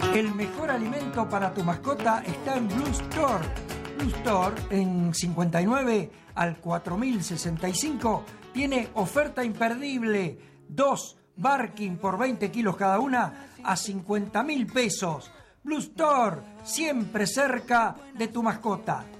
El mejor alimento para tu mascota está en Blue Store. Blue Store, en 59 al 4065, tiene oferta imperdible. 2 Barking por 20 kilos cada una a 50.000 pesos. Blue Store, siempre cerca de tu mascota.